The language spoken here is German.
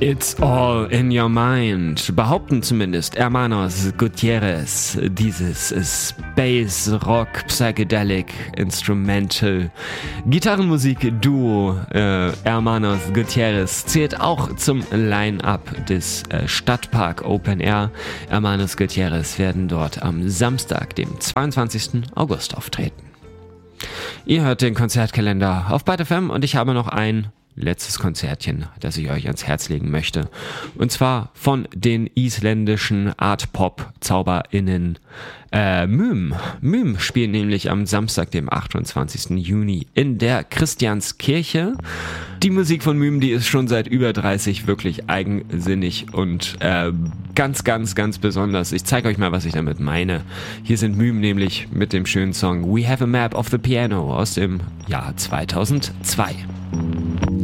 It's all in your mind. Behaupten zumindest Hermanos Gutierrez. Dieses Space Rock Psychedelic Instrumental Gitarrenmusik-Duo Hermanos Gutierrez zählt auch zum Line-Up des Stadtpark Open Air. Hermanos Gutierrez werden dort am Samstag, dem 22. August auftreten. Ihr hört den Konzertkalender auf Byte FM und ich habe noch ein letztes Konzertchen, das ich euch ans Herz legen möchte. Und zwar von den isländischen Art-Pop-ZauberInnen Müm. Müm spielen nämlich am Samstag, dem 28. Juni in der Christianskirche. Die Musik von Müm, die ist schon seit über 30 wirklich eigensinnig und ganz, ganz, ganz besonders. Ich zeige euch mal, was ich damit meine. Hier sind Müm nämlich mit dem schönen Song We Have a Map of the Piano aus dem Jahr 2002.